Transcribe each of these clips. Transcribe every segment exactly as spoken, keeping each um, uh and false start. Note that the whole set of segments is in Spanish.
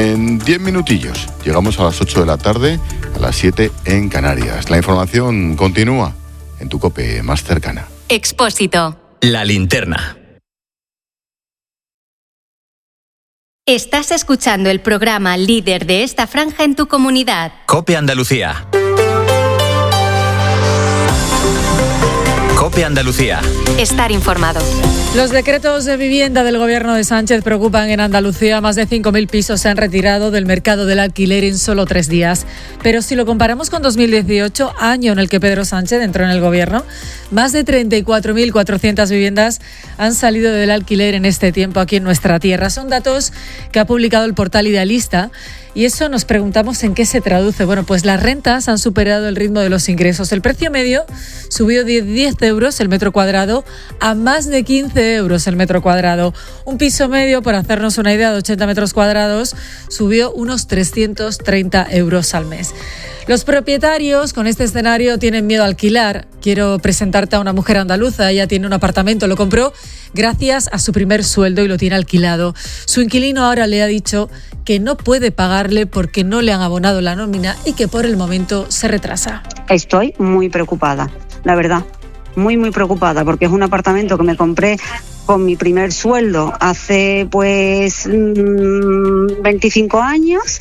En diez minutillos llegamos a las ocho de la tarde, a las siete en Canarias. La información continúa en tu COPE más cercana. Expósito. La linterna. Estás escuchando el programa líder de esta franja en tu comunidad. COPE Andalucía. COPE Andalucía. Estar informado. Los decretos de vivienda del gobierno de Sánchez preocupan en Andalucía. Más de cinco mil pisos se han retirado del mercado del alquiler en solo tres días. Pero si lo comparamos con dos mil dieciocho, año en el que Pedro Sánchez entró en el gobierno, más de treinta y cuatro mil cuatrocientas viviendas han salido del alquiler en este tiempo aquí en nuestra tierra. Son datos que ha publicado el portal Idealista. Y eso nos preguntamos en qué se traduce. Bueno, pues las rentas han superado el ritmo de los ingresos. El precio medio subió de diez euros el metro cuadrado a más de quince euros el metro cuadrado. Un piso medio, por hacernos una idea, de ochenta metros cuadrados, subió unos trescientos treinta euros al mes. Los propietarios con este escenario tienen miedo a alquilar. Quiero presentarte a una mujer andaluza. Ella tiene un apartamento, lo compró gracias a su primer sueldo y lo tiene alquilado. Su inquilino ahora le ha dicho que no puede pagarle porque no le han abonado la nómina y que por el momento se retrasa. Estoy muy preocupada, la verdad, muy muy preocupada, porque es un apartamento que me compré con mi primer sueldo hace pues mmm, veinticinco años.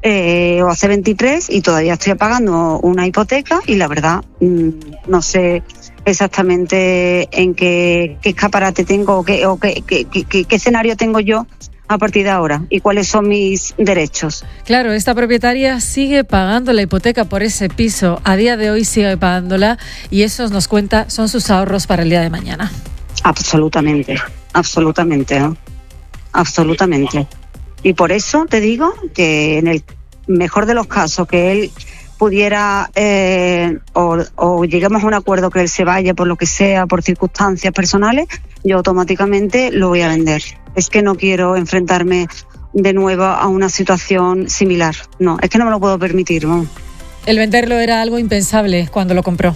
Eh, o hace veintitrés y todavía estoy pagando una hipoteca y la verdad mmm, no sé exactamente en qué, qué escaparate tengo o, qué, o qué, qué, qué, qué escenario tengo yo a partir de ahora y cuáles son mis derechos. Claro, esta propietaria sigue pagando la hipoteca por ese piso, a día de hoy sigue pagándola y eso nos cuenta son sus ahorros para el día de mañana. Absolutamente, absolutamente, ¿no? absolutamente. Y por eso te digo que en el mejor de los casos que él pudiera eh, o, o lleguemos a un acuerdo que él se vaya por lo que sea, por circunstancias personales, yo automáticamente lo voy a vender. Es que no quiero enfrentarme de nuevo a una situación similar. No, es que no me lo puedo permitir, ¿no? El venderlo era algo impensable cuando lo compró.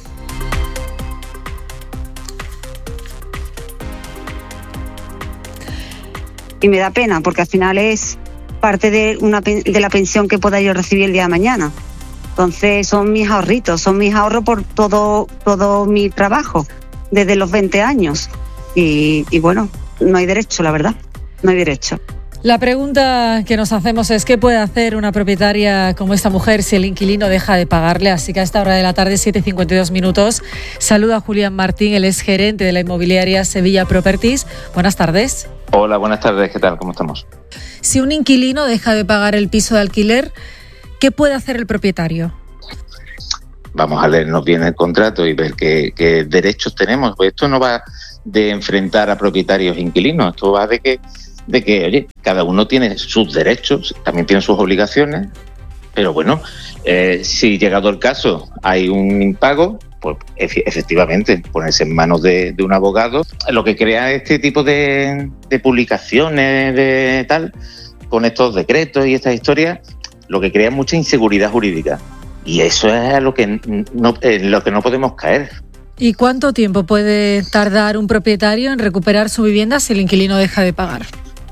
Y me da pena porque al final es parte de una de la pensión que pueda yo recibir el día de mañana. Entonces son mis ahorritos, son mis ahorros por todo todo mi trabajo desde los veinte años. Y, y bueno, no hay derecho, la verdad, no hay derecho. La pregunta que nos hacemos es ¿qué puede hacer una propietaria como esta mujer si el inquilino deja de pagarle? Así que a esta hora de la tarde, siete y cincuenta y dos minutos, saluda a Julián Martín, él es gerente de la inmobiliaria Sevilla Properties. Buenas tardes. Hola, buenas tardes, ¿qué tal? ¿Cómo estamos? Si un inquilino deja de pagar el piso de alquiler, ¿qué puede hacer el propietario? Vamos a leernos bien el contrato y ver qué, qué derechos tenemos. Pues esto no va de enfrentar a propietarios e inquilinos, esto va de que de que, oye, cada uno tiene sus derechos, también tiene sus obligaciones, pero bueno, eh, si llegado el caso hay un impago, pues efectivamente ponerse en manos de, de un abogado. Lo que crea este tipo de, de publicaciones, de tal, con estos decretos y estas historias, lo que crea es mucha inseguridad jurídica. Y eso es a lo que no, en lo que no podemos caer. ¿Y cuánto tiempo puede tardar un propietario en recuperar su vivienda si el inquilino deja de pagar?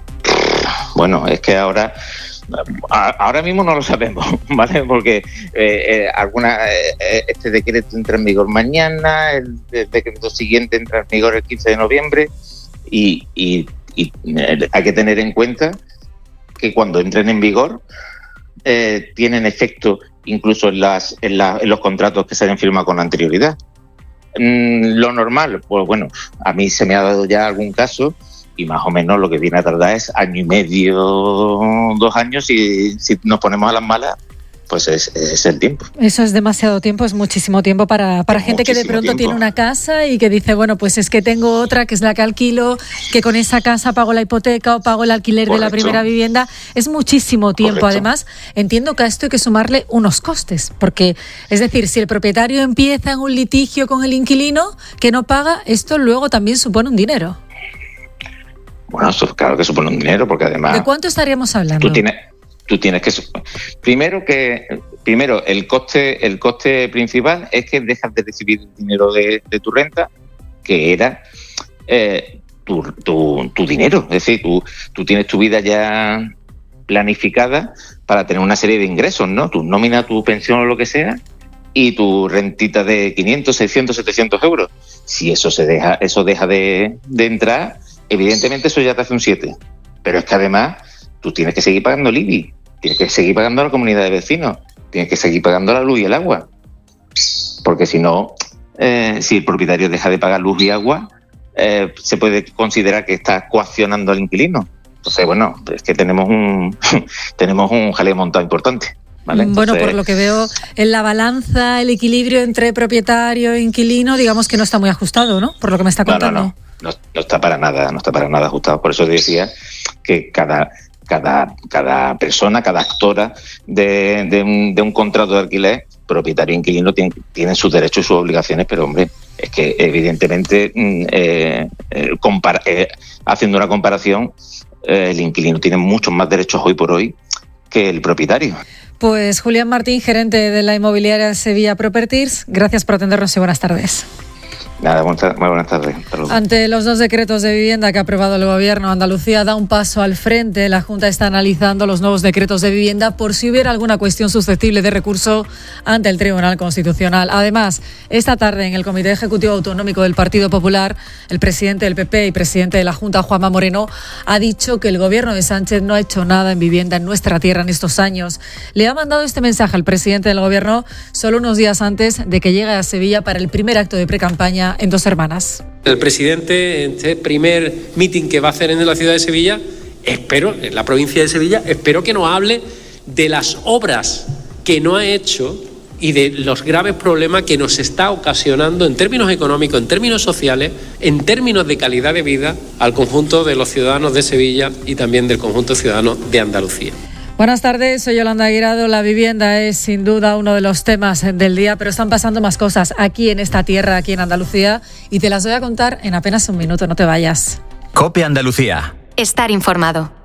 Bueno, es que ahora ahora mismo no lo sabemos, ¿vale? Porque eh, eh, alguna eh, este decreto entra en vigor mañana, el, el decreto siguiente entra en vigor el quince de noviembre y, y, y eh, hay que tener en cuenta que cuando entren en vigor eh, tienen efecto incluso en, las, en, la, en los contratos que se hayan firmado con anterioridad. Mm, lo normal, pues bueno, a mí se me ha dado ya algún caso y más o menos lo que viene a tardar es año y medio, dos años, y si nos ponemos a las malas, pues es, es el tiempo. Eso es demasiado tiempo, es muchísimo tiempo para, para gente que de pronto tiempo. Tiene una casa y que dice, bueno, pues es que tengo otra que es la que alquilo, que con esa casa pago la hipoteca o pago el alquiler Correcto. De la primera vivienda. Es muchísimo tiempo. Correcto. Además, entiendo que a esto hay que sumarle unos costes, porque, es decir, si el propietario empieza en un litigio con el inquilino que no paga, esto luego también supone un dinero. Bueno, eso claro que supone un dinero, porque además... ¿De cuánto estaríamos hablando? Tú tienes, tú tienes que... Primero que primero el coste el coste principal es que dejas de recibir el dinero de, de tu renta, que era eh, tu, tu, tu dinero. Es decir, tú, tú tienes tu vida ya planificada para tener una serie de ingresos, ¿no? Tu nómina, tu pensión o lo que sea, y tu rentita de quinientos, seiscientos, setecientos euros. Si eso se deja, eso deja de, de entrar, evidentemente eso ya te hace un siete. Pero es que además tú tienes que seguir pagando el I B I, tienes que seguir pagando a la comunidad de vecinos, tienes que seguir pagando la luz y el agua. Porque si no, eh, si el propietario deja de pagar luz y agua, eh, se puede considerar que está coaccionando al inquilino. Entonces, bueno, es que tenemos un tenemos un jaleo montado importante. ¿Vale? Entonces, bueno, por lo que veo, en la balanza, el equilibrio entre propietario e inquilino, digamos que no está muy ajustado, ¿no? Por lo que me está contando. No, no, no, no, no está para nada, no está para nada ajustado. Por eso decía que cada cada cada persona, cada actora de, de, un, de un contrato de alquiler, propietario e inquilino, tienen, tienen sus derechos y sus obligaciones, pero hombre, es que evidentemente eh, eh, compara, eh, haciendo una comparación, eh, el inquilino tiene muchos más derechos hoy por hoy que el propietario. Pues Julián Martín, gerente de la inmobiliaria Sevilla Properties, gracias por atendernos y buenas tardes. Nada, muy buenas tardes. Ante los dos decretos de vivienda que ha aprobado el Gobierno, Andalucía da un paso al frente. La Junta está analizando los nuevos decretos de vivienda por si hubiera alguna cuestión susceptible de recurso ante el Tribunal Constitucional. Además, esta tarde en el Comité Ejecutivo Autonómico del Partido Popular, el presidente del P P y presidente de la Junta, Juanma Moreno, ha dicho que el Gobierno de Sánchez no ha hecho nada en vivienda en nuestra tierra en estos años. Le ha mandado este mensaje al presidente del Gobierno solo unos días antes de que llegue a Sevilla para el primer acto de precampaña en Dos Hermanas. El presidente, en este primer meeting que va a hacer en la ciudad de Sevilla, espero, en la provincia de Sevilla, espero que nos hable de las obras que no ha hecho y de los graves problemas que nos está ocasionando en términos económicos, en términos sociales, en términos de calidad de vida al conjunto de los ciudadanos de Sevilla y también del conjunto de ciudadanos de Andalucía. Buenas tardes, soy Yolanda Aguirado. La vivienda es sin duda uno de los temas del día, pero están pasando más cosas aquí en esta tierra, aquí en Andalucía, y te las voy a contar en apenas un minuto, no te vayas. COPE Andalucía. Estar informado.